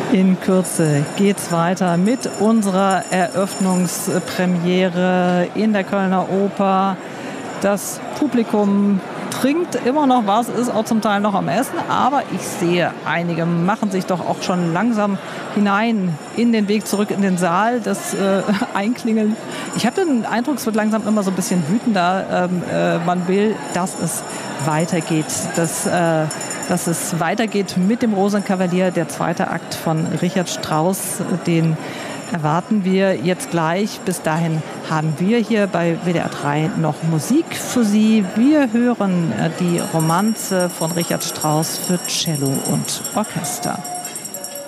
In Kürze geht's weiter mit unserer Eröffnungspremiere in der Kölner Oper. Das Publikum trinkt immer noch was, ist auch zum Teil noch am Essen, aber ich sehe, einige machen sich doch auch schon langsam hinein in den Weg zurück in den Saal, das Einklingeln. Ich habe den Eindruck, es wird langsam immer so ein bisschen wütender. Man will, dass es weitergeht, dass es weitergeht mit dem Rosenkavalier, der zweite Akt von Richard Strauss, den erwarten wir jetzt gleich. Bis dahin haben wir hier bei WDR 3 noch Musik für Sie. Wir hören die Romanze von Richard Strauss für Cello und Orchester.